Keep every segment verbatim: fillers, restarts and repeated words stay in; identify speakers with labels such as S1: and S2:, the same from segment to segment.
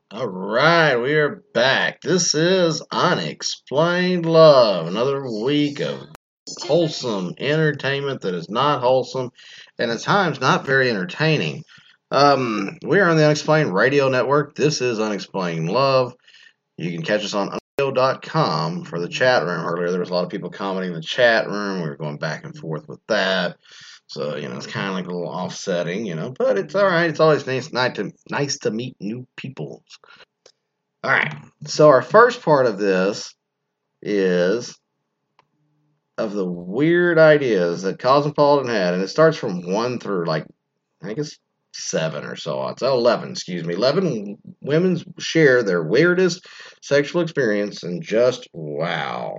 S1: All right, we are back. This is Unexplained Love, another week of wholesome entertainment that is not wholesome and at times not very entertaining. Um, we are on the Unexplained Radio Network. This is Unexplained Love. You can catch us on unexplained dot com for the chat room. Earlier, there was a lot of people commenting in the chat room. We were going back and forth with that. So, you know, it's kind of like a little offsetting, you know, but it's all right. It's always nice, nice to nice to meet new people. All right. So our first part of this is of the weird ideas that Cosmopolitan had, and it starts from one through like I guess seven or so on. So eleven, excuse me. Eleven women share their weirdest sexual experience, and just wow.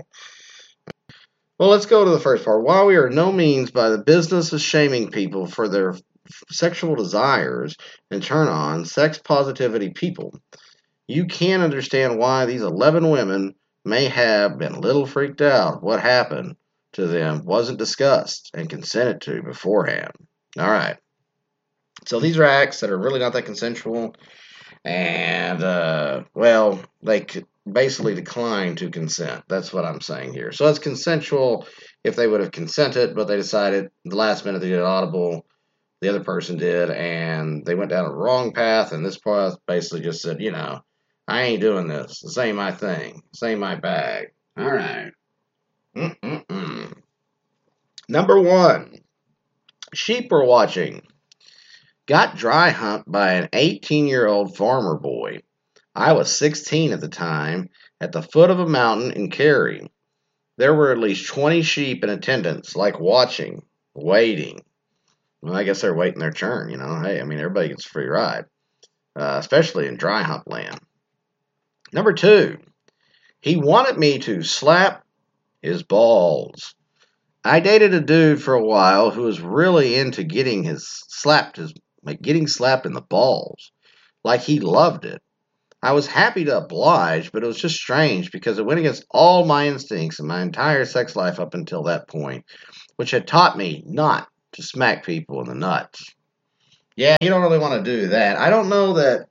S1: Well, let's go to the first part. While we are no means by the business of shaming people for their sexual desires and turn on sex positivity people, you can understand why these eleven women may have been a little freaked out. What happened to them wasn't discussed and consented to beforehand. All right. So these are acts that are really not that consensual, and uh, well, they basically decline to consent. That's what I'm saying here. So it's consensual if they would have consented, but they decided the last minute they did audible. The other person did, and they went down a wrong path. And this path basically just said, you know, I ain't doing this. This ain't my thing. This ain't my bag. All right. Mm-mm-mm. Number one, sheep are watching. Got dry humped by an eighteen year old farmer boy. I was sixteen at the time, at the foot of a mountain in Cary. There were at least twenty sheep in attendance, like watching, waiting. Well, I guess they're waiting their turn, you know. Hey, I mean, everybody gets a free ride, uh, especially in dry hump land. Number two, he wanted me to slap his balls. I dated a dude for a while who was really into getting his slapped his like getting slapped in the balls. Like he loved it. I was happy to oblige, but it was just strange because it went against all my instincts and my entire sex life up until that point, which had taught me not to smack people in the nuts. Yeah, you don't really want to do that. I don't know that,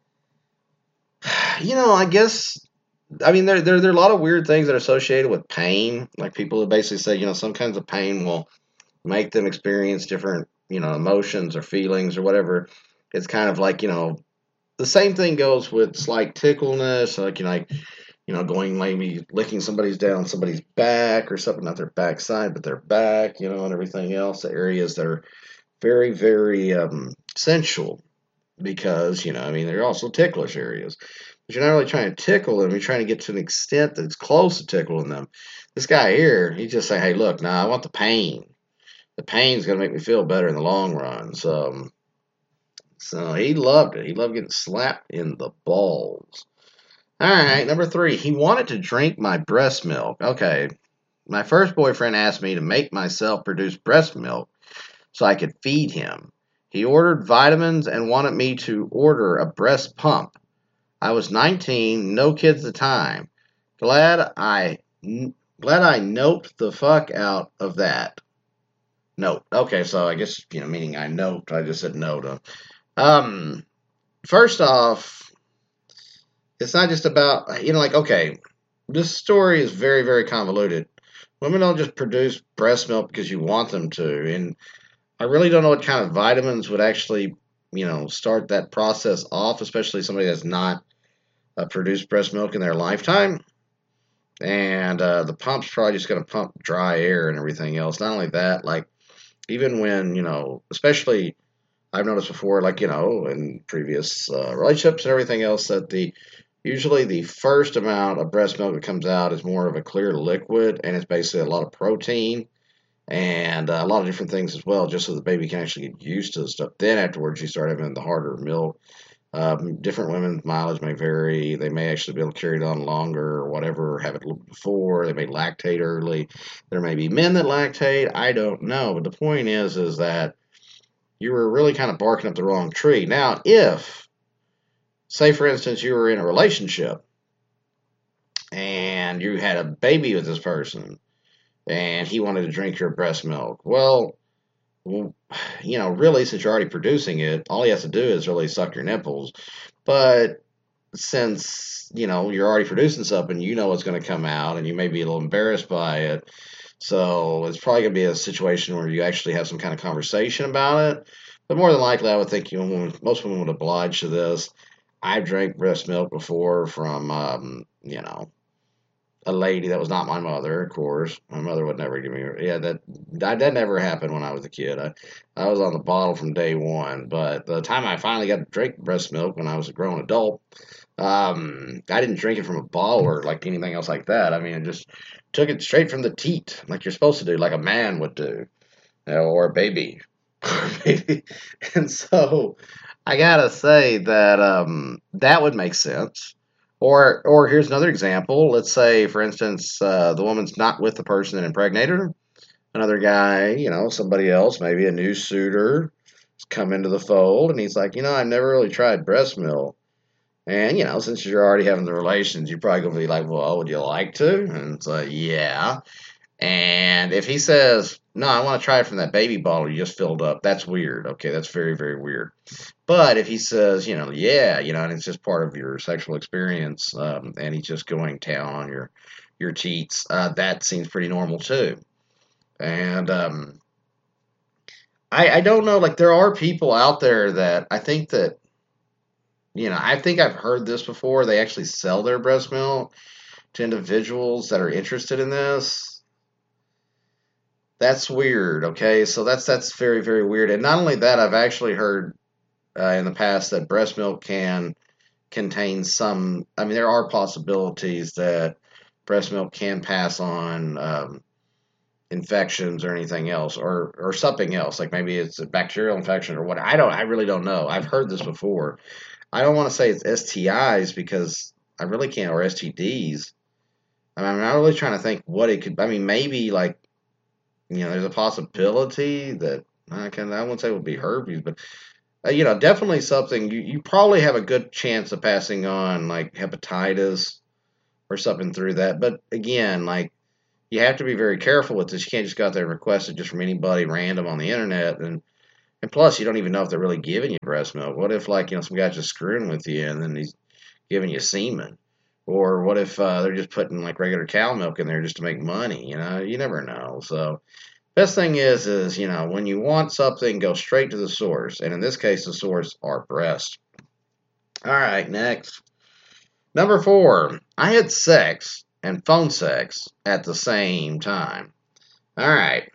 S1: you know, I guess, I mean, there, there, there are a lot of weird things that are associated with pain. Like people who basically say, you know, some kinds of pain will make them experience different, you know, emotions or feelings or whatever. It's kind of like, you know, the same thing goes with slight tickleness, like, you know, like, you know, going maybe licking somebody's down somebody's back or something, not their backside, but their back, you know, and everything else, the areas that are very, very um, sensual because, you know, I mean, they're also ticklish areas. But you're not really trying to tickle them. You're trying to get to an extent that's close to tickling them. This guy here, he just say, hey, look, now nah, I want the pain. The pain's going to make me feel better in the long run. So, so he loved it. He loved getting slapped in the balls. All right, number three, he wanted to drink my breast milk. Okay, my first boyfriend asked me to make myself produce breast milk so I could feed him. He ordered vitamins and wanted me to order a breast pump. I was nineteen, no kids at the time. Glad I glad I noped the fuck out of that. Nope. Okay, so I guess you know, meaning I noped. I just said no to. Um, first off, it's not just about you know, like okay, this story is very, very convoluted. Women don't just produce breast milk because you want them to, and I really don't know what kind of vitamins would actually, you know, start that process off, especially somebody that's not uh, produced breast milk in their lifetime. And uh, the pump's probably just going to pump dry air and everything else. Not only that, like even when you know, especially I've noticed before, like you know, in previous uh, relationships and everything else, that the usually the first amount of breast milk that comes out is more of a clear liquid, and it's basically a lot of protein and uh, a lot of different things as well, just so the baby can actually get used to the stuff. Then afterwards, you start having the harder milk. Um, different women's mileage may vary. They may actually be able to carry it on longer or whatever, or have it a little before. They may lactate early. There may be men that lactate. I don't know. But the point is, is that you were really kind of barking up the wrong tree. Now, if, say, for instance, you were in a relationship and you had a baby with this person and he wanted to drink your breast milk, well, well, you know, really, since you're already producing it, all he has to do is really suck your nipples. But since, you know, you're already producing something, you know what's going to come out, and you may be a little embarrassed by it. So it's probably going to be a situation where you actually have some kind of conversation about it. But more than likely, I would think you know, most women would oblige to this. I've drank breast milk before from, um, you know, a lady that was not my mother, of course. My mother would never give me. Yeah, that that, that never happened when I was a kid. I, I was on the bottle from day one. But the time I finally got to drink breast milk when I was a grown adult, um, I didn't drink it from a bottle or like anything else like that. I mean, I just took it straight from the teat, like you're supposed to do, like a man would do, you know, or a baby, or a baby. And so I gotta say that um, that would make sense. Or, or here's another example. Let's say, for instance, uh, the woman's not with the person that impregnated her. Another guy, you know, somebody else, maybe a new suitor, has come into the fold, and he's like, you know, I've never really tried breast milk. And, you know, since you're already having the relations, you're probably going to be like, well, would you like to? And it's like, yeah. And if he says, no, I want to try it from that baby bottle you just filled up, that's weird. Okay, that's very, very weird. But if he says, you know, yeah, you know, and it's just part of your sexual experience, um, and he's just going down on your your teats, uh, that seems pretty normal too. And um, I, I don't know, like there are people out there that I think that, you know, I think I've heard this before. They actually sell their breast milk to individuals that are interested in this. That's weird. Okay, so that's that's very very weird. And not only that, I've actually heard uh, in the past that breast milk can contain some. I mean, there are possibilities that breast milk can pass on um, infections or anything else, or or something else. Like maybe it's a bacterial infection or what. I don't. I really don't know. I've heard this before. I don't want to say it's S T Is because I really can't, or S T Ds. I mean, I'm not really trying to think what it could. I mean, maybe like you know, there's a possibility that I can. I wouldn't say it would be herpes, but uh, you know, definitely something. You you probably have a good chance of passing on like hepatitis or something through that. But again, like you have to be very careful with this. You can't just go out there and request it just from anybody random on the internet, and and plus you don't even know if they're really giving you breast milk. What if like you know some guy's just screwing with you and then he's giving you semen? Or what if uh, they're just putting like regular cow milk in there just to make money? You know, you never know. So best thing is, is you know, when you want something, go straight to the source, and in this case, the source are breast. All right, next number four. I had sex and phone sex at the same time. All right,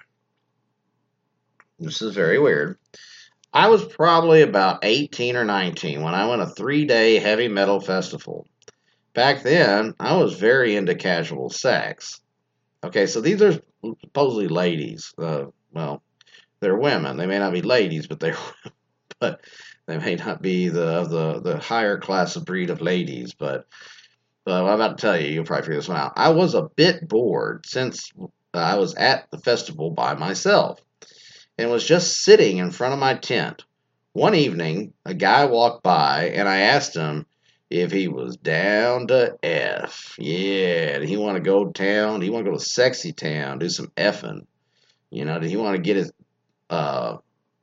S1: this is very weird. I was probably about eighteen or nineteen when I went a three-day heavy metal festival. Back then, I was very into casual sex. Okay, so these are supposedly ladies. Uh, well, they're women. They may not be ladies, but they're but they may not be the the the higher class of breed of ladies. But but I'm about to tell you, you'll probably figure this one out. I was a bit bored since I was at the festival by myself and was just sitting in front of my tent. One evening, a guy walked by, and I asked him if he was down to F. Yeah, did he want to go to town? Did he want to go to sexy town, do some effing? You know, did he want to get his uh,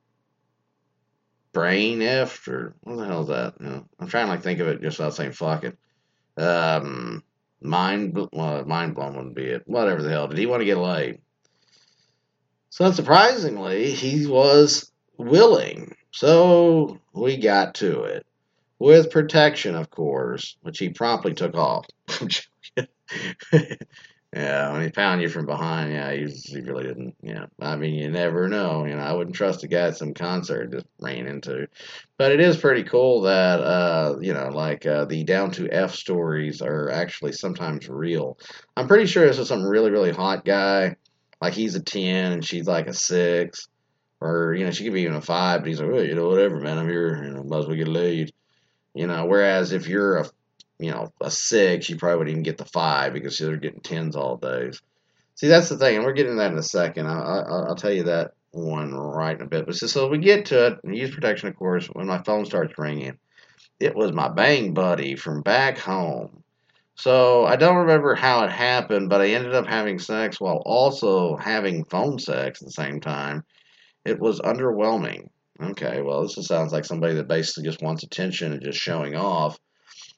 S1: brain effed, or what the hell is that? You know, I'm trying to like think of it just without saying fuck it. Um, mind, well, mind blown wouldn't be it. Whatever the hell. Did he want to get laid? So unsurprisingly, he was willing. So we got to it. With protection, of course, which he promptly took off. Yeah, when he found you from behind, yeah, he, he really didn't. Yeah, I mean, you never know. You know, I wouldn't trust a guy at some concert just ran into. But it is pretty cool that, uh, you know, like uh, the down to F stories are actually sometimes real. I'm pretty sure this is some really, really hot guy. Like he's a ten and she's like a six. Or, you know, she could be even a five, but he's like, well, you know, whatever, man, I'm here. You know, might as well get laid. You know, whereas if you're a, you know, a six, you probably wouldn't even get the five because they're getting tens all days. See, that's the thing, and we're getting to that in a second. I, I, I'll tell you that one right in a bit. But so, so we get to it, and use protection, of course, when my phone starts ringing. It was my bang buddy from back home. So I don't remember how it happened, but I ended up having sex while also having phone sex at the same time. It was underwhelming. Okay, well, this just sounds like somebody that basically just wants attention and just showing off.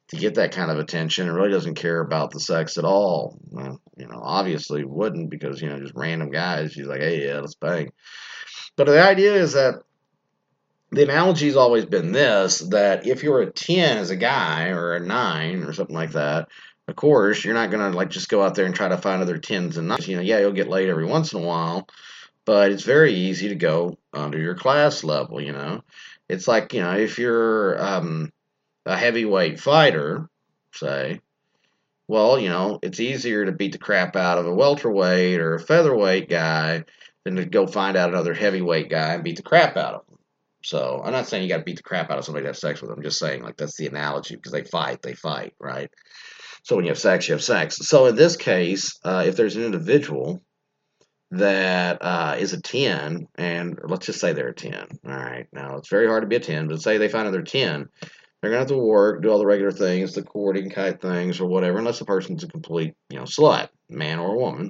S1: to get that kind of attention and really doesn't care about the sex at all. Well, you know, obviously wouldn't because, you know, just random guys. She's like, hey, yeah, let's bang. But the idea is that the analogy's always been this, that if you're a ten as a guy or a nine or something like that, of course, you're not going to like just go out there and try to find other tens and nines. You know, yeah, you'll get laid every once in a while, but it's very easy to go under your class level, you know. It's like, you know, if you're um, a heavyweight fighter, say, well, you know, it's easier to beat the crap out of a welterweight or a featherweight guy than to go find out another heavyweight guy and beat the crap out of him. So I'm not saying you got to beat the crap out of somebody to have sex with them. I'm just saying, like, that's the analogy because they fight, they fight, right? So when you have sex, you have sex. So in this case, uh, if there's an individual that uh, is a ten, and let's just say they're a ten. All right. Now, it's very hard to be a ten, but say they find another ten. They're going to have to work, do all the regular things, the courting type things or whatever, unless the person's a complete, you know, slut, man or woman.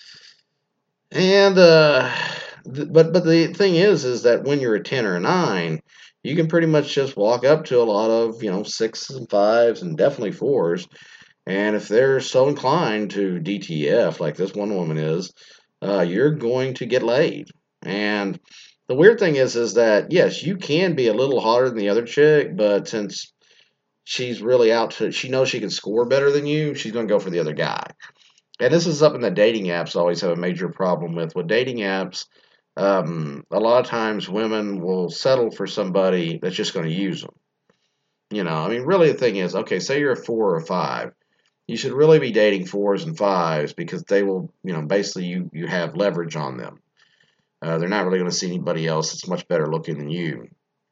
S1: And, uh, th- but, but the thing is, is that when you're a ten or a nine, you can pretty much just walk up to a lot of, you know, sixes and fives and definitely fours. And if they're so inclined to D T F, like this one woman is, uh, you're going to get laid. And the weird thing is, is that, yes, you can be a little hotter than the other chick, but since she's really out to, she knows she can score better than you, she's going to go for the other guy. And this is something that dating apps always have a major problem with. With dating apps, um, a lot of times women will settle for somebody that's just going to use them. You know, I mean, really the thing is, okay, say you're a four or a five. You should really be dating fours and fives because they will, you know, basically you, you have leverage on them. Uh, they're not really going to see anybody else that's much better looking than you.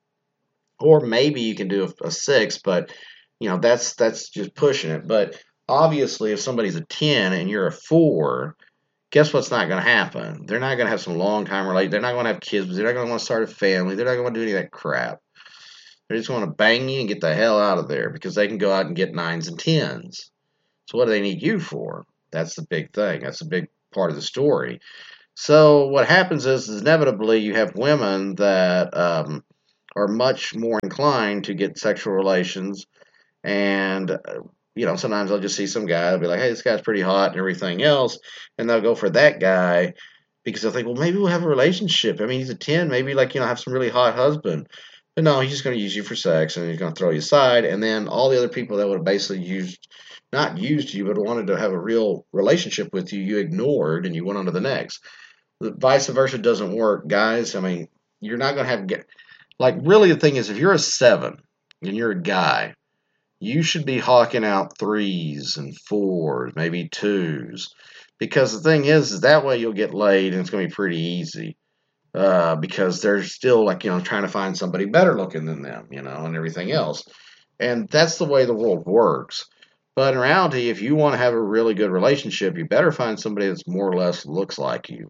S1: Or maybe you can do a, a six, but, you know, that's that's just pushing it. But obviously, if somebody's a ten and you're a four, guess what's not going to happen? They're not going to have some long time relate. They're not going to have kids. They're not going to want to start a family. They're not going to do any of that crap. They're just going to bang you and get the hell out of there because they can go out and get nines and tens. So what do they need you for? That's the big thing. That's the big part of the story. So what happens is, is inevitably you have women that um, are much more inclined to get sexual relations, and uh, you know sometimes they'll just see some guy, they'll be like, hey, this guy's pretty hot and everything else, and they'll go for that guy because they'll think, well, maybe we'll have a relationship. I mean, he's a ten, maybe like you know have some really hot husband. But no, he's just going to use you for sex, and he's going to throw you aside, and then all the other people that would have basically used, not used you, but wanted to have a real relationship with you, you ignored, and you went on to the next. The vice versa doesn't work, guys. I mean, you're not going to have, like, really the thing is, if you're a seven and you're a guy, you should be hawking out threes and fours, maybe twos, because the thing is, is that way you'll get laid, and it's going to be pretty easy. Uh, because they're still like, you know, trying to find somebody better looking than them, you know, and everything else. And that's the way the world works. But in reality, if you want to have a really good relationship, you better find somebody that's more or less looks like you.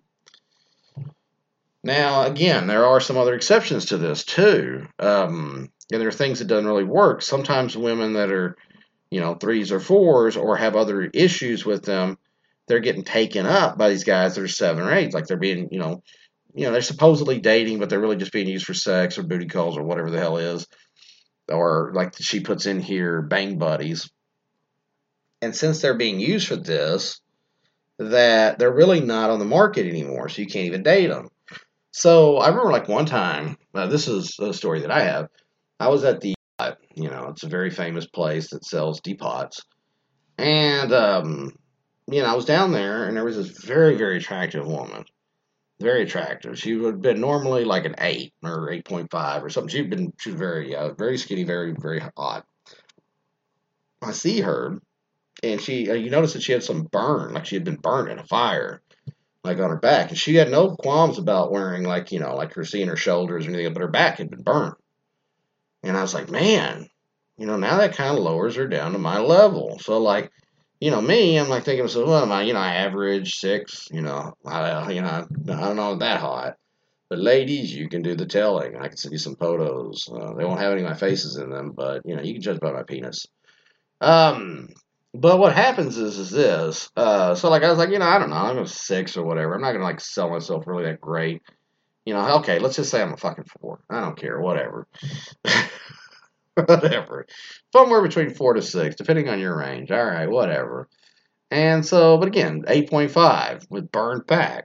S1: Now, again, there are some other exceptions to this too. Um, and there are things that doesn't really work. Sometimes women that are, you know, threes or fours or have other issues with them, they're getting taken up by these guys that are seven or eight. Like they're being, you know, you know, they're supposedly dating, but they're really just being used for sex or booty calls or whatever the hell is. Or like she puts in here, bang buddies. And since they're being used for this, that they're really not on the market anymore, so you can't even date them. So I remember like one time, uh, this is a story that I have. I was at the, uh, you know, it's a very famous place that sells depots. And, um, you know, I was down there and there was this very, very attractive woman. Very attractive. She would have been normally like an eight or eight point five or something. She'd been, she was very, uh, very skinny, very, very hot. I see her, and she, uh, you notice that she had some burn, like she had been burned in a fire, like on her back. And she had no qualms about wearing, like, you know, like her seeing her shoulders or anything, but her back had been burned. And I was like, man, you know, now that kind of lowers her down to my level. So, like, you know, me, I'm like thinking, so what am I, you know, I average six, you know, I, you know, I don't know that hot. But ladies, you can do the telling. I can send you some photos. Uh, they won't have any of my faces in them, but, you know, you can judge by my penis. Um, but what happens is, is this. Uh, so, like, I was like, you know, I don't know, I'm a six or whatever. I'm not going to, like, sell myself really that great. You know, okay, let's just say I'm a fucking four. I don't care, whatever. whatever. Somewhere between four to six, depending on your range. All right, whatever. And so, but again, eight point five with burned back.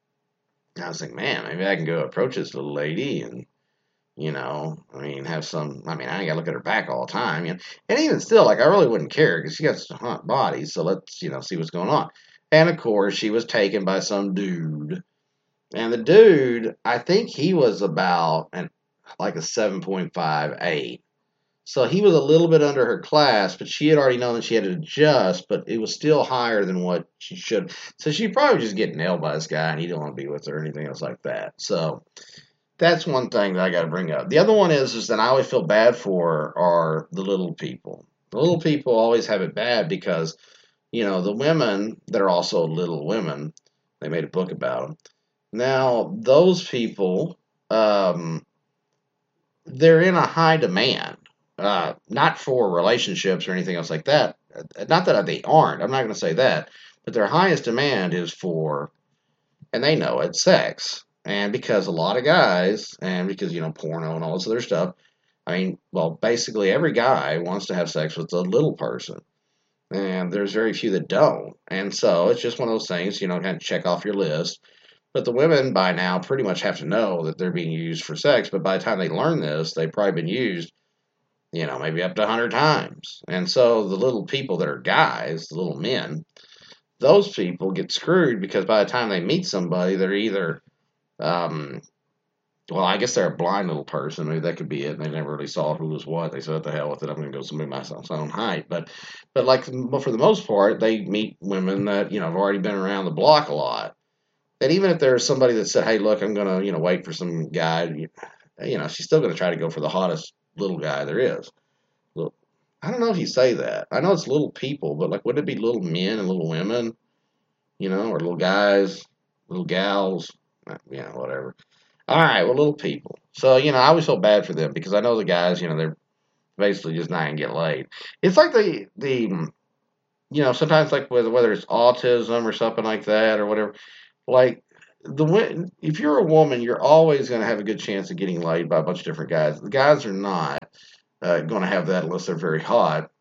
S1: And I was like, man, maybe I can go approach this little lady and, you know, I mean, have some, I mean, I ain't got to look at her back all the time. You know? And even still, like, I really wouldn't care because she got such a hot body. So let's, you know, see what's going on. And of course, she was taken by some dude. And the dude, I think he was about an, like a seven point five eight. So he was a little bit under her class, but she had already known that she had to adjust, but it was still higher than what she should. So she probably just get nailed by this guy, and he didn't want to be with her or anything else like that. So that's one thing that I got to bring up. The other one is, is that I always feel bad for are the little people. The little people always have it bad because, you know, the women that are also little women, they made a book about them. Now, those people, um, they're in a high demand. Uh, not for relationships or anything else like that. Not that they aren't. I'm not going to say that. But their highest demand is for, and they know it, sex. And because a lot of guys, and because, you know, porno and all this other stuff, I mean, well, basically every guy wants to have sex with a little person. And there's very few that don't. And so it's just one of those things, you know, kind of check off your list. But the women by now pretty much have to know that they're being used for sex. But by the time they learn this, they've probably been used, you know, maybe up to a hundred times. And so the little people that are guys, the little men, those people get screwed because by the time they meet somebody, they're either, um, well, I guess they're a blind little person. Maybe that could be it. And they never really saw who was what. They said, what the hell with it? I'm going to go somebody my own height. But, but like, for the most part, they meet women that, you know, have already been around the block a lot. And even if there's somebody that said, hey, look, I'm going to, you know, wait for some guy, you know, she's still going to try to go for the hottest little guy there is. Look, I don't know if you say that. I know it's little people, but like, wouldn't it be little men and little women, you know, or little guys, little gals, you know, whatever. All right, well, little people. So, you know, I always feel bad for them because I know the guys, you know, they're basically just not gonna get laid. It's like the the, you know, sometimes like whether whether it's autism or something like that or whatever, like. The if you're a woman, you're always going to have a good chance of getting laid by a bunch of different guys. The guys are not uh, going to have that unless they're very hot.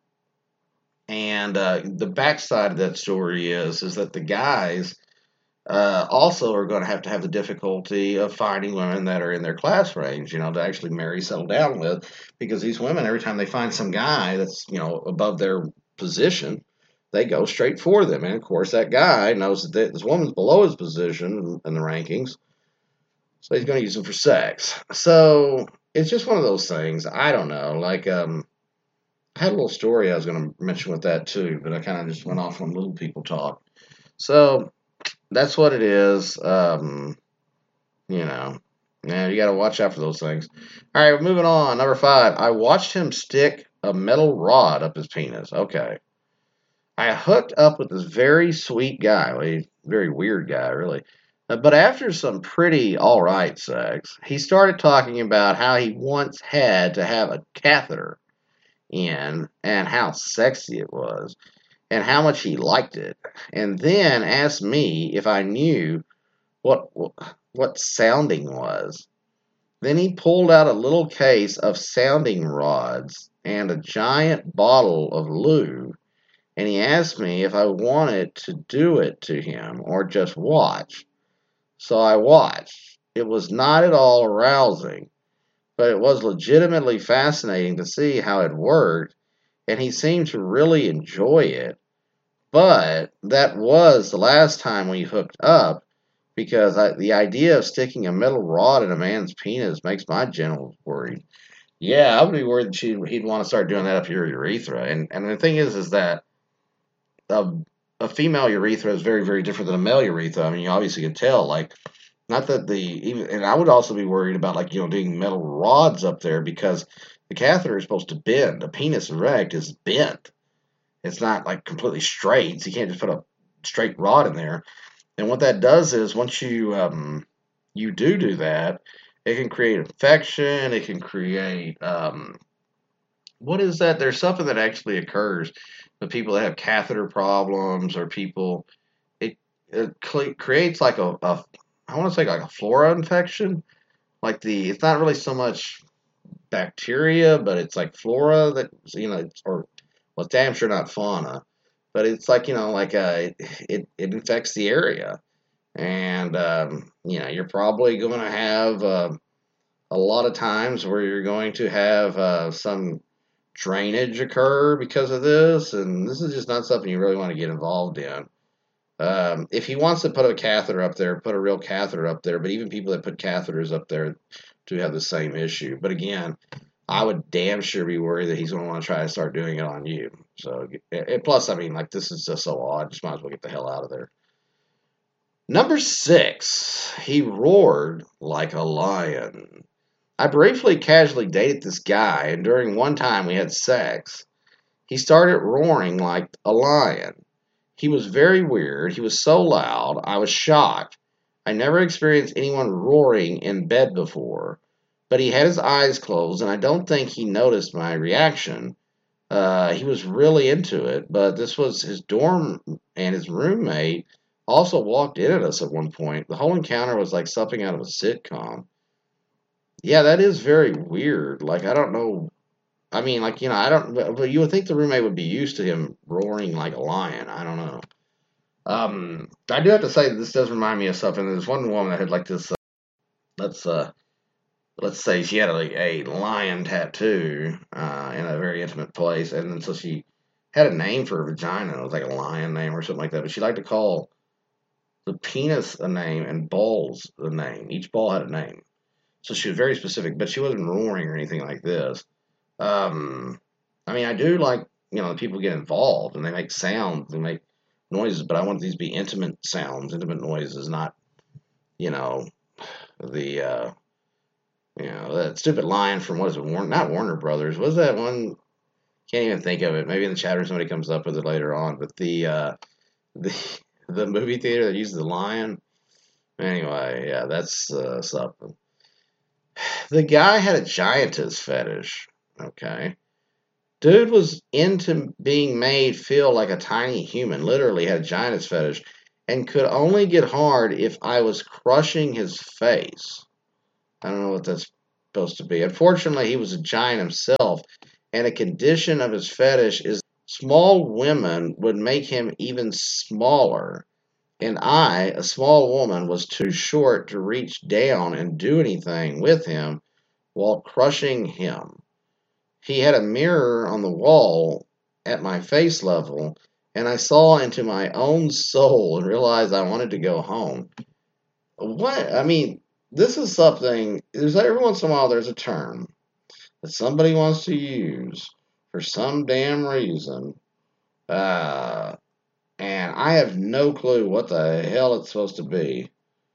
S1: And uh, the backside of that story is is that the guys uh, also are going to have to have the difficulty of finding women that are in their class range, you know, to actually marry, settle down with, because these women, every time they find some guy that's, you know, above their position, they go straight for them. And of course, that guy knows that this woman's below his position in the rankings, so he's going to use them for sex. So it's just one of those things. I don't know. Like, um, I had a little story I was going to mention with that too, but I kind of just went off on little people talk. So that's what it is. Um, you know, yeah, you got to watch out for those things. All right, moving on. Number five. I watched him stick a metal rod up his penis. Okay. I hooked up with this very sweet guy, well, he's a very weird guy, really. Uh, But after some pretty all right sex, he started talking about how he once had to have a catheter in and how sexy it was and how much he liked it. And then asked me if I knew what what sounding was. Then he pulled out a little case of sounding rods and a giant bottle of lube, and he asked me if I wanted to do it to him or just watch. So I watched. It was not at all arousing, but it was legitimately fascinating to see how it worked, and he seemed to really enjoy it. But that was the last time we hooked up, because I, the idea of sticking a metal rod in a man's penis makes my genitals worried. Yeah, I would be worried that she, he'd want to start doing that up your urethra. And and the thing is, is that a, a female urethra is very, very different than a male urethra. I mean, you obviously can tell. Like, not that the even, and I would also be worried about, like, you know, doing metal rods up there, because the catheter is supposed to bend. A penis erect is bent. It's not like completely straight. So you can't just put a straight rod in there. And what that does is, once you um, you do do that, it can create infection. It can create um, what is that? There's something that actually occurs with people that have catheter problems, or people. It it cre- creates like a, a I want to say like a flora infection. Like the it's not really so much bacteria, but it's like flora that, you know, or well, it's damn sure not fauna, but it's like, you know, like uh, it it infects the area, and um, you know, you're probably going to have uh, a lot of times where you're going to have uh, some drainage occur because of this, and this is just not something you really want to get involved in. Um, if he wants to put a catheter up there, put a real catheter up there. But even people that put catheters up there do have the same issue. But again, I would damn sure be worried that he's going to want to try to start doing it on you. So, and plus, I mean, like, this is just so odd. Just might as well get the hell out of there. Number six, he roared like a lion. I briefly, casually dated this guy, and during one time we had sex, he started roaring like a lion. He was very weird. He was so loud. I was shocked. I never experienced anyone roaring in bed before. But he had his eyes closed, and I don't think he noticed my reaction. Uh, he was really into it, but this was his dorm, and his roommate also walked in at us at one point. The whole encounter was like something out of a sitcom. Yeah, that is very weird. Like, I don't know. I mean, like, you know, I don't, but, but you would think the roommate would be used to him roaring like a lion. I don't know. Um, I do have to say that this does remind me of something. There's one woman that had like this. Uh, let's uh, let's say she had like a lion tattoo uh, in a very intimate place, and then so she had a name for her vagina. It was like a lion name or something like that. But she liked to call the penis a name and balls a name. Each ball had a name, so she was very specific. But she wasn't roaring or anything like this. Um, I mean, I do like, you know, people get involved and they make sounds and make noises, but I want these to be intimate sounds, intimate noises, not, you know, the, uh, you know, that stupid line from, what is it, Warner, not Warner Brothers. What is that one? Can't even think of it. Maybe in the chat room somebody comes up with it later on, but the, uh, the, the movie theater that uses the lion. Anyway, yeah, that's uh, something. The guy had a giantess fetish. Okay. Dude was into being made feel like a tiny human, literally had a giantess fetish, and could only get hard if I was crushing his face. I don't know what that's supposed to be. Unfortunately, he was a giant himself, and a condition of his fetish is small women would make him even smaller. And I, a small woman, was too short to reach down and do anything with him while crushing him. He had a mirror on the wall at my face level, and I saw into my own soul and realized I wanted to go home. What? I mean, this is something, there's every once in a while there's a term that somebody wants to use for some damn reason, uh, and I have no clue what the hell it's supposed to be.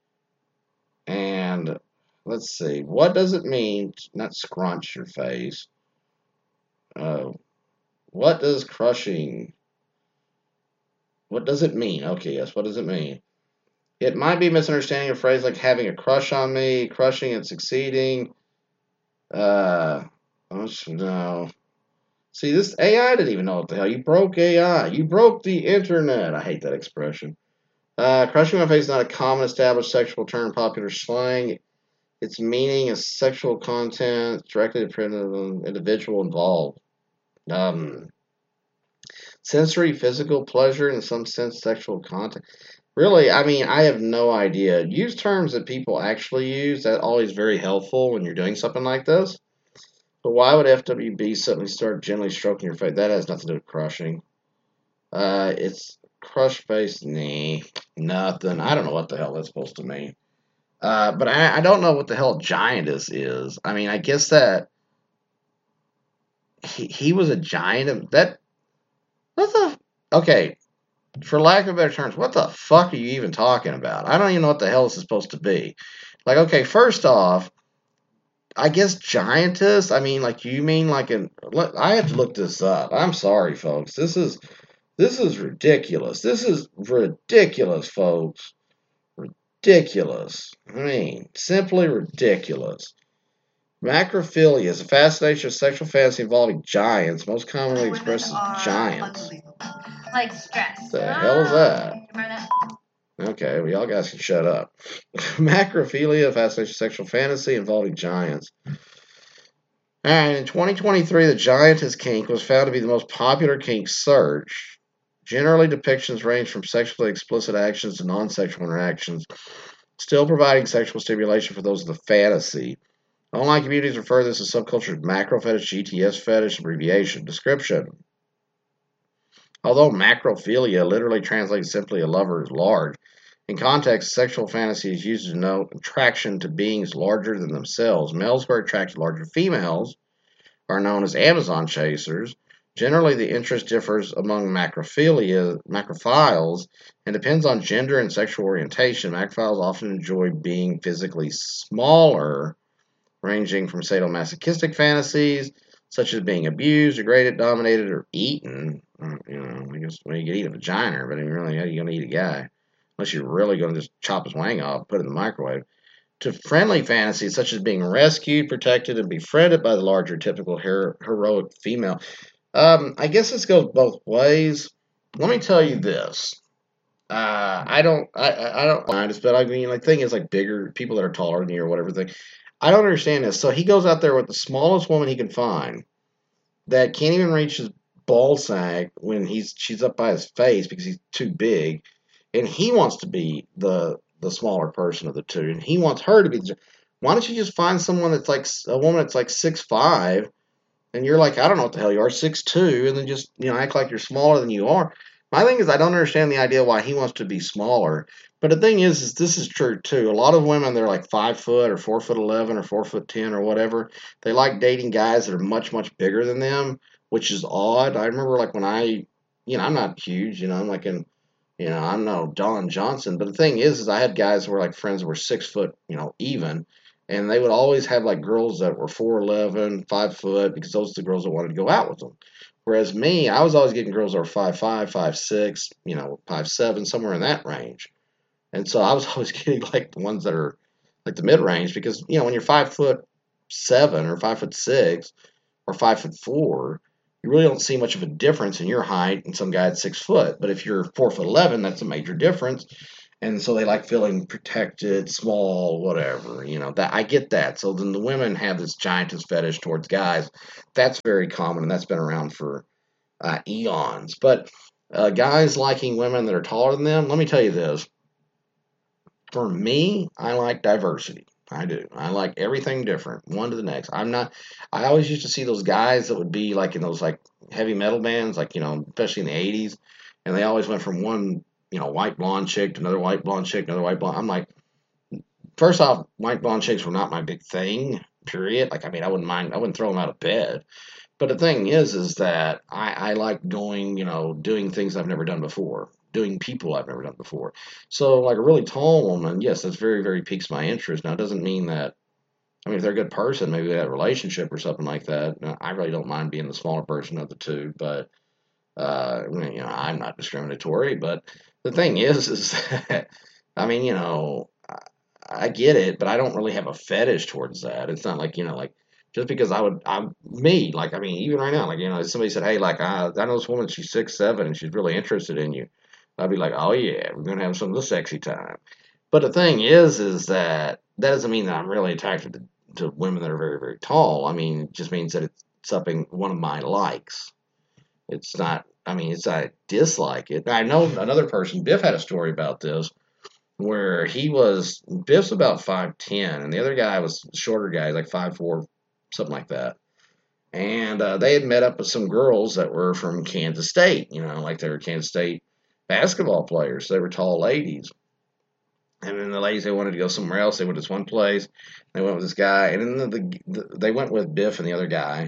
S1: And let's see, what does it mean? Not scrunch your face. Uh, what does crushing, what does it mean? Okay, yes, what does it mean? It might be misunderstanding a phrase like having a crush on me, crushing and succeeding. Uh, oh, no. See, this A I didn't even know what the hell. You broke A I. You broke the internet. I hate that expression. Uh, crushing my face is not a common established sexual term in popular slang. Its meaning is sexual content directly dependent on the individual involved. Um, sensory, physical pleasure, in some sense, sexual content. Really, I mean, I have no idea. Use terms that people actually use. That's always very helpful when you're doing something like this. But why would F W B suddenly start gently stroking your face? That has nothing to do with crushing. Uh, it's crush face knee. Nothing. I don't know what the hell that's supposed to mean. Uh, but I, I don't know what the hell giantess is. I mean, I guess that he, he was a giant of that. What the? Okay, for lack of better terms, what the fuck are you even talking about? I don't even know what the hell this is supposed to be. Like, okay, first off, I guess giantess. I mean, like, you mean like an? I have to look this up. I'm sorry, folks. This is this is ridiculous. This is ridiculous, folks. Ridiculous. I mean, simply ridiculous. Macrophilia is a fascination of sexual fantasy involving giants, most commonly expressed as giants.
S2: Like stress.
S1: The hell is that? Okay, well, y'all guys can shut up. Macrophilia, a fascination of sexual fantasy involving giants. And in twenty twenty-three, the giantess kink was found to be the most popular kink search. Generally, depictions range from sexually explicit actions to non-sexual interactions, still providing sexual stimulation for those of the fantasy. Online communities refer to this as subculture macro fetish, G T S fetish, abbreviation. Description. Although macrophilia literally translates simply a lover is large, in context, sexual fantasy is used to denote attraction to beings larger than themselves. Males who are attracted to larger females are known as Amazon chasers. Generally, the interest differs among macrophilia, macrophiles and depends on gender and sexual orientation. Macrophiles often enjoy being physically smaller, ranging from sadomasochistic fantasies, such as being abused, degraded, dominated, or eaten. You know, I guess well, you could eat a vagina, but I mean, really, how are you going to eat a guy? Unless you're really going to just chop his wang off, put it in the microwave. To friendly fantasies, such as being rescued, protected, and befriended by the larger, typical hero- heroic female. Um, I guess this goes both ways. Let me tell you this. Uh, I don't, I, I I don't mind this, but I mean, like, thing is, like, bigger people that are taller than you or whatever thing. I don't understand this. So he goes out there with the smallest woman he can find that can't even reach his ball sack when he's she's up by his face because he's too big, and he wants to be the the smaller person of the two, and he wants her to be. The, why don't you just find someone that's like a woman that's like six five, and you're like, I don't know what the hell you are, six two, and then just you know act like you're smaller than you are. My thing is, I don't understand the idea why he wants to be smaller. But the thing is, is this is true too. A lot of women, they're like five foot or four foot eleven or four foot ten or whatever. They like dating guys that are much much bigger than them, which is odd. I remember like when I, you know, I'm not huge. You know, I'm like in, you know, I'm no Don Johnson. But the thing is, is I had guys who were like friends that were six foot, you know, even, and they would always have like girls that were four eleven, five foot, because those are the girls that wanted to go out with them. Whereas me, I was always getting girls that were five five, five six, you know, five seven, somewhere in that range. And so I was always getting like the ones that are like the mid range because you know when you're five foot seven or five foot six or five foot four, you really don't see much of a difference in your height and some guy at six foot. But if you're four foot eleven, that's a major difference. And so they like feeling protected, small, whatever. You know that I get that. So then the women have this giantess fetish towards guys. That's very common, and that's been around for uh, eons. But uh, guys liking women that are taller than them, let me tell you this. For me, I like diversity. I do. I like everything different, one to the next. I'm not. I always used to see those guys that would be like in those like heavy metal bands, like you know, especially in the eighties, and they always went from one you know white blonde chick to another white blonde chick, another white blonde. I'm like, first off, white blonde chicks were not my big thing. Period. Like I mean, I wouldn't mind. I wouldn't throw them out of bed. But the thing is, is that I, I like going, you know, doing things I've never done before, doing people I've never done before. So, like a really tall woman, yes, that's very, very piques my interest. Now, it doesn't mean that, I mean, if they're a good person, maybe they have a relationship or something like that. Now, I really don't mind being the smaller person of the two, but, uh, you know, I'm not discriminatory. But the thing is, is that, I mean, you know, I, I get it, but I don't really have a fetish towards that. It's not like, you know, like, just because I would, I'm me, like, I mean, even right now, like, you know, if somebody said, hey, like, I, I know this woman, she's six, seven, and she's really interested in you. I'd be like, oh, yeah, we're going to have some of the sexy time. But the thing is, is that that doesn't mean that I'm really attracted to, to women that are very, very tall. I mean, it just means that it's something one of my likes. It's not, I mean, it's, I dislike it. I know another person, Biff had a story about this, where he was, Biff's about five ten, and the other guy was a shorter guy, like five four, something like that. And uh, they had met up with some girls that were from Kansas State, you know, like they were Kansas State basketball players. They were tall ladies. And then the ladies, they wanted to go somewhere else. They went to this one place. They went with this guy. And then the, the, the, they went with Biff and the other guy.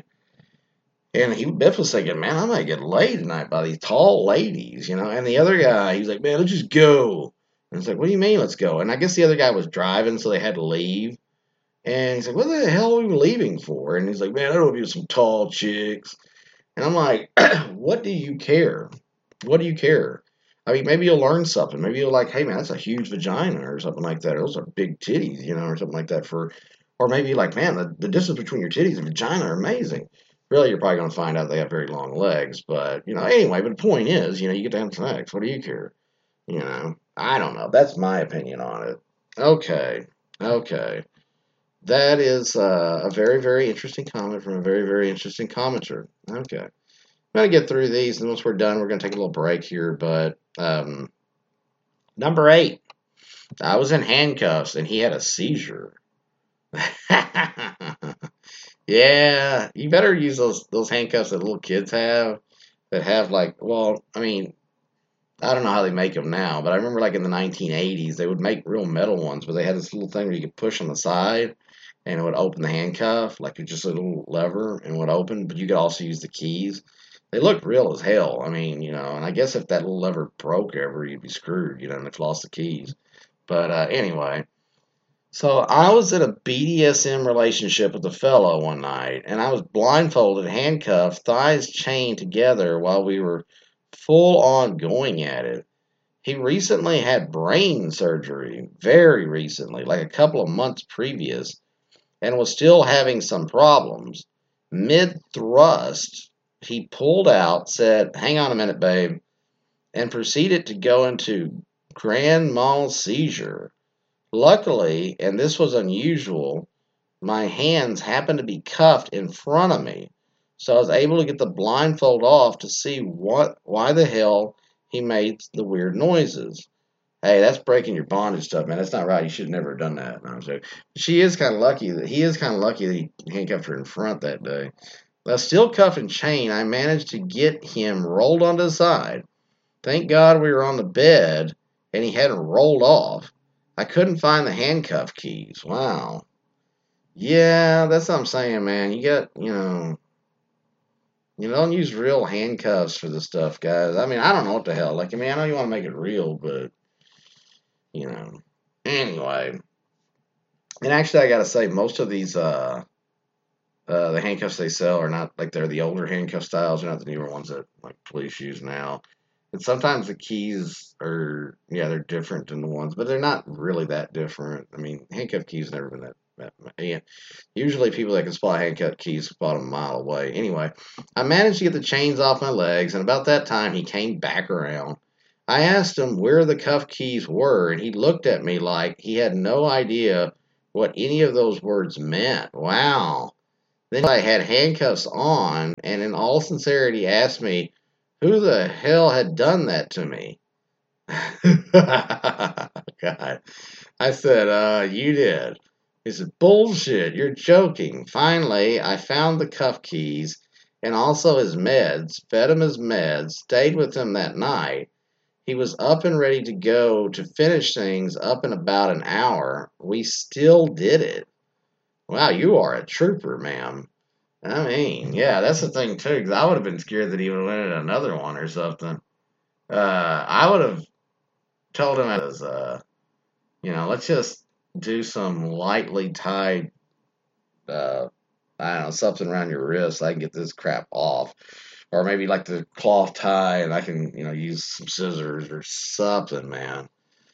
S1: And he Biff was thinking, man, I might get laid tonight by these tall ladies, you know. And the other guy, he was like, man, let's just go. And it's like, what do you mean, let's go? And I guess the other guy was driving, so they had to leave. And he's like, what the hell are we leaving for? And he's like, man, I don't want to be with some tall chicks. And I'm like, what do you care? What do you care? I mean, maybe you'll learn something. Maybe you'll like, hey, man, that's a huge vagina or something like that. Or those are big titties, you know, or something like that. For, or maybe you're like, man, the, the distance between your titties and vagina are amazing. Really, you're probably going to find out they have very long legs. But, you know, anyway, but the point is, you know, you get to have sex. What do you care? You know, I don't know. That's my opinion on it. Okay. Okay. that is uh, a very, very interesting comment from a very, very interesting commenter. Okay. I'm going to get through these, and once we're done, we're going to take a little break here. But um, number eight, I was in handcuffs, and he had a seizure. Yeah, you better use those those handcuffs that little kids have that have like, well, I mean, I don't know how they make them now, but I remember like in the nineteen eighties they would make real metal ones, but they had this little thing where you could push on the side and it would open the handcuff, like it's just a little lever and it would open, but you could also use the keys. They looked real as hell. I mean, you know, and I guess if that little lever broke ever, you'd be screwed, you know, and if you lost the keys. But uh, anyway, so I was in a B D S M relationship with a fellow one night, and I was blindfolded, handcuffed, thighs chained together while we were full on going at it. He recently had brain surgery, very recently, like a couple of months previous, and was still having some problems. Mid thrust, he pulled out, said, "Hang on a minute, babe," and proceeded to go into grand mal seizure. Luckily, and this was unusual, my hands happened to be cuffed in front of me, so I was able to get the blindfold off to see what why the hell he made the weird noises. Hey, that's breaking your bondage stuff, man. That's not right. You should have never done that. No, I'm sorry. She is kind of lucky that he is kind of lucky that he handcuffed her in front that day. But still cuffed and chained, I managed to get him rolled onto the side. Thank God we were on the bed and he hadn't rolled off. I couldn't find the handcuff keys. Wow. Yeah, that's what I'm saying, man. You got, you know, you don't use real handcuffs for this stuff, guys. I mean, I don't know what the hell. Like, I mean, I know you want to make it real, but, you know. Anyway. And actually, I got to say, most of these, uh, uh, the handcuffs they sell are not, like, they're the older handcuff styles. They're not the newer ones that, like, police use now. And sometimes the keys are, yeah, they're different than the ones, but they're not really that different. I mean, handcuff keys never been that, that yeah. Usually people that can spot handcuff keys spot them a mile away. Anyway, I managed to get the chains off my legs, and about that time he came back around. I asked him where the cuff keys were, and he looked at me like he had no idea what any of those words meant. Wow. Then I had handcuffs on, and in all sincerity asked me who the hell had done that to me. God. I said, uh, you did. He said, bullshit, you're joking. Finally, I found the cuff keys and also his meds, fed him his meds, stayed with him that night. He was up and ready to go to finish things up in about an hour. We still did it. Wow, you are a trooper, ma'am. I mean, yeah, that's the thing, too, because I would have been scared that he would have went in another one or something. Uh, I would have told him, as, uh, you know, let's just do some lightly tied, uh, I don't know, something around your wrist so I can get this crap off. Or maybe like the cloth tie and I can, you know, use some scissors or something, man.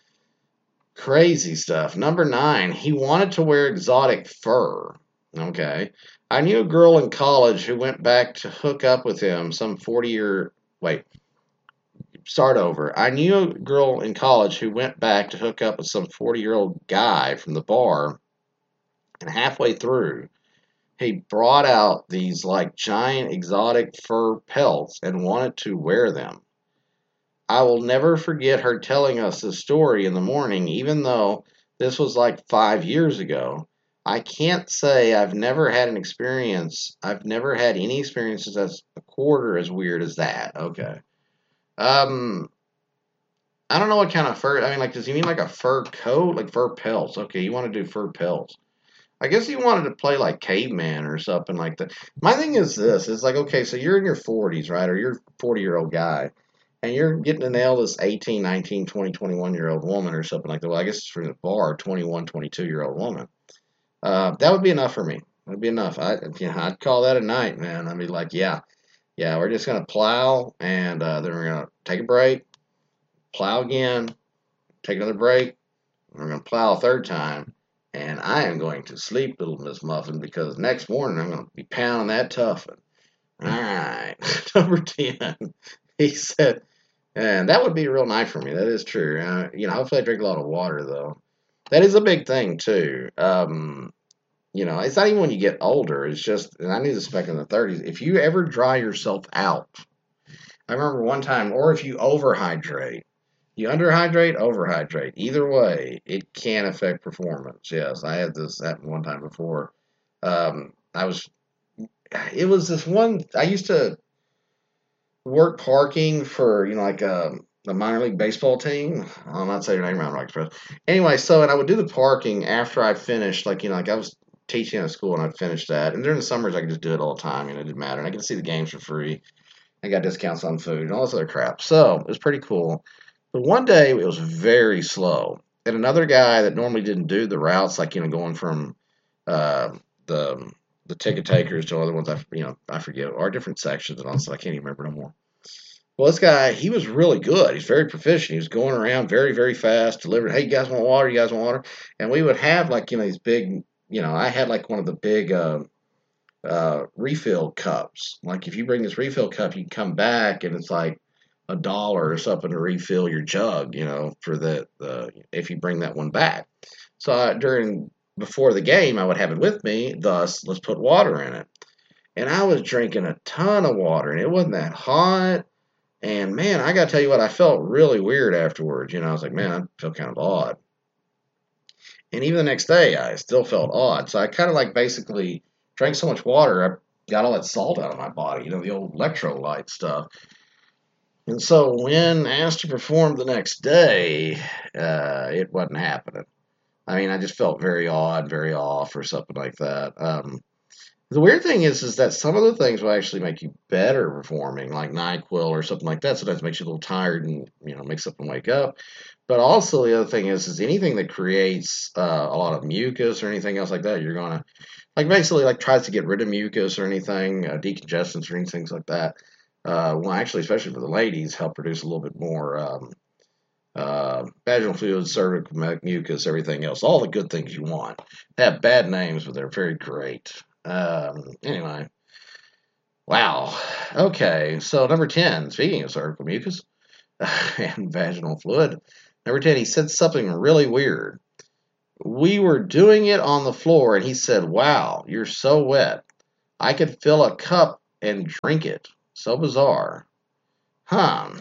S1: Crazy stuff. Number nine, he wanted to wear exotic fur. Okay. I knew a girl in college who went back to hook up with him some forty year, wait, start over. I knew a girl in college who went back to hook up with some forty year old guy from the bar, and halfway through, he brought out these like giant exotic fur pelts and wanted to wear them. I will never forget her telling us this story in the morning, even though this was like five years ago. I can't say I've never had an experience. I've never had any experiences that's a quarter as weird as that. Okay. Um, I don't know what kind of fur. I mean, like, does he mean like a fur coat, like fur pelts? Okay, you want to do fur pelts. I guess he wanted to play like caveman or something like that. My thing is this: it's like, okay, so you're in your forties, right, or you're a forty year old guy, and you're getting to nail this eighteen, nineteen, twenty, twenty-one year old woman or something like that. Well, I guess it's from the bar, twenty-one, twenty-two year old woman. Uh, that would be enough for me. That'd be enough. I, you know, I'd call that a night, man. I'd be like, yeah, yeah, we're just gonna plow, and uh, then we're gonna take a break, plow again, take another break, and we're gonna plow a third time. And I am going to sleep, little Miss Muffin, because next morning I'm going to be pounding that tuffin. All right. Number ten. He said, and that would be a real night for me. That is true. Uh, you know, hopefully I drink a lot of water, though. That is a big thing, too. Um, You know, it's not even when you get older. It's just, and I knew this back in the thirties. If you ever dry yourself out, I remember one time, or if you overhydrate, you underhydrate, overhydrate. Either way, it can affect performance. Yes, I had this happen one time before. Um, I was, it was this one. I used to work parking for, you know, like a, a minor league baseball team. I'll not say your name around Rock Express. Anyway, so, and I would do the parking after I finished, like, you know, like I was teaching at a school and I'd finish that. And during the summers, I could just do it all the time, and it didn't matter. And I could see the games for free. I got discounts on food and all this other crap. So it was pretty cool. But one day it was very slow. And another guy that normally didn't do the routes, like, you know, going from uh, the the ticket takers to other ones, I, you know, I forget, or different sections and all this, I can't even remember no more. Well, this guy, he was really good. He's very proficient. He was going around very, very fast, delivering, hey, you guys want water? You guys want water? And we would have, like, you know, these big, you know, I had like one of the big uh, uh, refill cups. Like, if you bring this refill cup, you come back and it's like a dollar or something to refill your jug, you know, for the, the if you bring that one back. So I, during before the game, I would have it with me. Thus, let's put water in it. And I was drinking a ton of water, and it wasn't that hot. And man, I got to tell you what, I felt really weird afterwards. You know, I was like, man, I feel kind of odd. And even the next day, I still felt odd. So I kind of like basically drank so much water, I got all that salt out of my body, you know, the old electrolyte stuff. And so when asked to perform the next day, uh, it wasn't happening. I mean, I just felt very odd, very off, or something like that. Um, the weird thing is, is that some of the things will actually make you better performing, like NyQuil or something like that. Sometimes it makes you a little tired and, you know, makes something wake up. But also the other thing is, is anything that creates uh, a lot of mucus or anything else like that, you're gonna like basically like tries to get rid of mucus or anything, uh, decongestants or anything like that. Uh, well, actually, especially for the ladies, help produce a little bit more um, uh, vaginal fluid, cervical mucus, everything else, all the good things you want. They have bad names, but they're very great. Um, anyway, wow. Okay, so number ten, speaking of cervical mucus and vaginal fluid, number ten, he said something really weird. We were doing it on the floor, and he said, wow, you're so wet. I could fill a cup and drink it. So bizarre. Huh.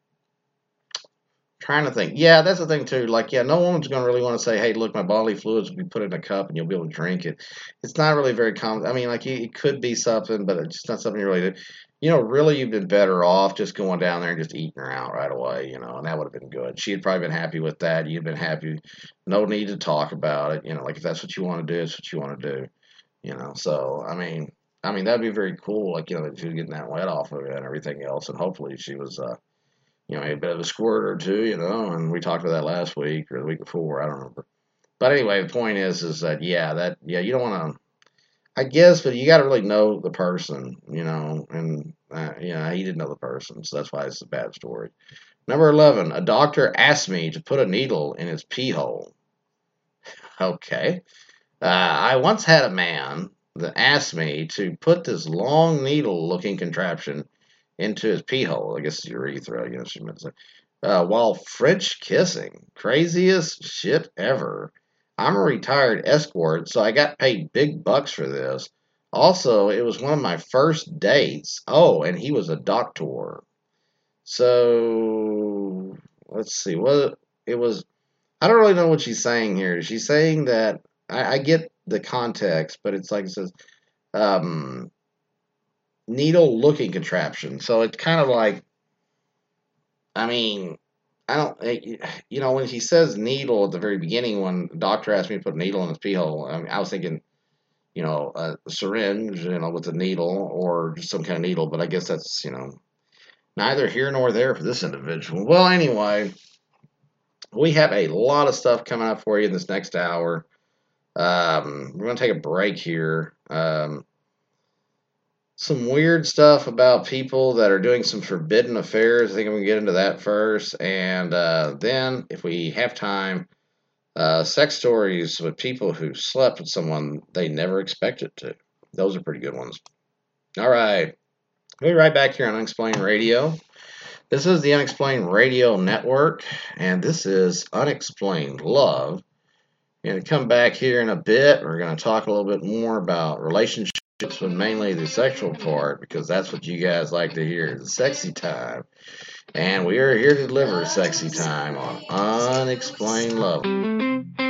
S1: Trying to think. Yeah, that's the thing too. Like, yeah, no woman's gonna really want to say, "Hey, look, my bodily fluids will be put in a cup and you'll be able to drink it." It's not really very common. I mean, like, it could be something, but it's just not something you really do. You know, really, you've been better off just going down there and just eating her out right away. You know, and that would have been good. She had probably been happy with that. You'd been happy. No need to talk about it. You know, like if that's what you want to do, it's what you want to do. You know, so I mean, I mean that'd be very cool. Like, you know, if she was getting that wet off of it and everything else, and hopefully she was. Uh, you know, a bit of a squirt or two, you know, and we talked about that last week or the week before, I don't remember. But anyway, the point is, is that, yeah, that, yeah, you don't want to, I guess, but you got to really know the person, you know, and, uh, you know, he didn't know the person, so that's why it's a bad story. Number eleven, a doctor asked me to put a needle in his pee hole. Okay. Uh, I once had a man that asked me to put this long needle looking contraption into his pee hole. I guess it's urethra, you know, she meant to say. Uh, while French kissing. Craziest shit ever. I'm a retired escort, so I got paid big bucks for this. Also, it was one of my first dates. Oh, and he was a doctor. So, let's see. What it was. I don't really know what she's saying here. She's saying that I, I get the context, but it's like it says, um, needle looking contraption. So it's kind of like, I mean, I don't, you know, when he says needle at the very beginning, when the doctor asked me to put a needle in his pee hole, I, mean, I was thinking, you know, a syringe, you know, with a needle or just some kind of needle, but I guess that's, you know, neither here nor there for this individual. Well, anyway, we have a lot of stuff coming up for you in this next hour. Um, we're going to take a break here. Um, some weird stuff about people that are doing some forbidden affairs. I think I'm going to get into that first. And uh, then, if we have time, uh, sex stories with people who slept with someone they never expected to. Those are pretty good ones. All right. We'll be right back here on Unexplained Radio. This is the Unexplained Radio Network, and this is Unexplained Love. Going to come back here in a bit. We're going to talk a little bit more about relationships, but mainly the sexual part, because that's what you guys like to hear, the sexy time. And we are here to deliver sexy time on Unexplained Love.